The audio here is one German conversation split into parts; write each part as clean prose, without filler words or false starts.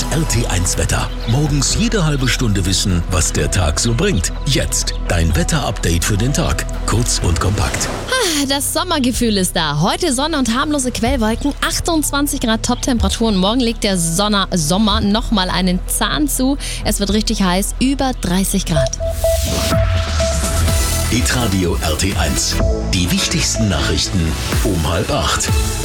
RT1 Wetter. Morgens jede halbe Stunde wissen, was der Tag so bringt. Jetzt dein Wetterupdate für den Tag. Kurz und kompakt. Das Sommergefühl ist da. Heute Sonne und harmlose Quellwolken, 28 Grad Toptemperaturen. Morgen legt der Sommer nochmal einen Zahn zu. Es wird richtig heiß, über 30 Grad. Hitradio RT1. Die wichtigsten Nachrichten um 7:30.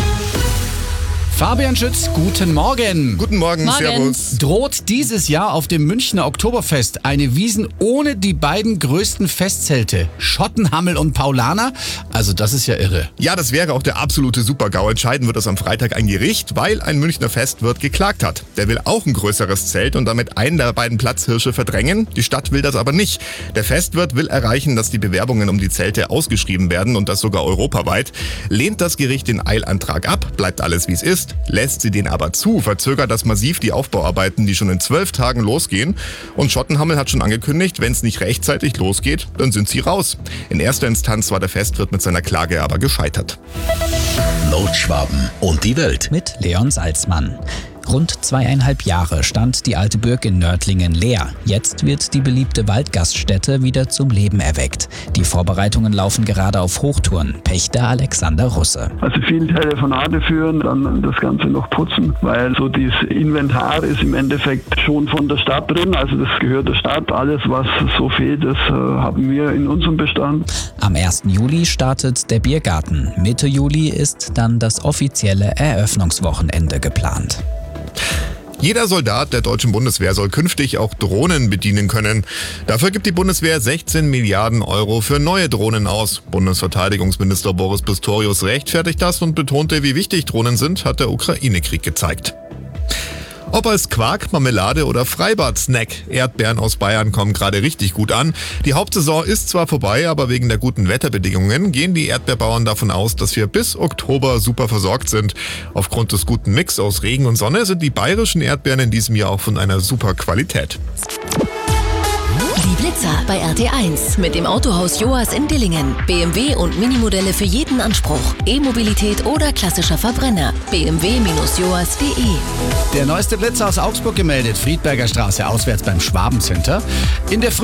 Fabian Schütz, guten Morgen. Guten Morgen, Morgen. Servus. Droht dieses Jahr auf dem Münchner Oktoberfest eine Wiesn ohne die beiden größten Festzelte, Schottenhammel und Paulaner? Also das ist ja irre. Ja, das wäre auch der absolute Super-GAU. Entscheiden wird das am Freitag ein Gericht, weil ein Münchner Festwirt geklagt hat. Der will auch ein größeres Zelt und damit einen der beiden Platzhirsche verdrängen. Die Stadt will das aber nicht. Der Festwirt will erreichen, dass die Bewerbungen um die Zelte ausgeschrieben werden und das sogar europaweit. Lehnt das Gericht den Eilantrag ab, bleibt alles wie es ist. Lässt sie den aber zu, verzögert das massiv die Aufbauarbeiten, die schon in 12 Tagen losgehen. Und Schottenhammel hat schon angekündigt, wenn es nicht rechtzeitig losgeht, dann sind sie raus. In erster Instanz war der Festwirt mit seiner Klage aber gescheitert. Nordschwaben und die Welt. Mit Leon Salzmann. Rund 2,5 Jahre stand die alte Burg in Nördlingen leer. Jetzt wird die beliebte Waldgaststätte wieder zum Leben erweckt. Die Vorbereitungen laufen gerade auf Hochtouren. Pächter Alexander Russe. Also viele Telefonate führen, dann das Ganze noch putzen, weil so dieses Inventar ist im Endeffekt schon von der Stadt drin. Also das gehört der Stadt. Alles, was so fehlt, das haben wir in unserem Bestand. Am 1. Juli startet der Biergarten. Mitte Juli ist dann das offizielle Eröffnungswochenende geplant. Jeder Soldat der deutschen Bundeswehr soll künftig auch Drohnen bedienen können. Dafür gibt die Bundeswehr 16 Milliarden Euro für neue Drohnen aus. Bundesverteidigungsminister Boris Pistorius rechtfertigt das und betonte, wie wichtig Drohnen sind, hat der Ukraine-Krieg gezeigt. Ob als Quark, Marmelade oder Freibad-Snack, Erdbeeren aus Bayern kommen gerade richtig gut an. Die Hauptsaison ist zwar vorbei, aber wegen der guten Wetterbedingungen gehen die Erdbeerbauern davon aus, dass wir bis Oktober super versorgt sind. Aufgrund des guten Mix aus Regen und Sonne sind die bayerischen Erdbeeren in diesem Jahr auch von einer super Qualität. Die Blitzer bei RT1 mit dem Autohaus Joas in Dillingen. BMW und Minimodelle für jeden Anspruch. E-Mobilität oder klassischer Verbrenner. bmw-joas.de. Der neueste Blitzer aus Augsburg gemeldet, Friedberger Straße auswärts beim Schwabencenter. In der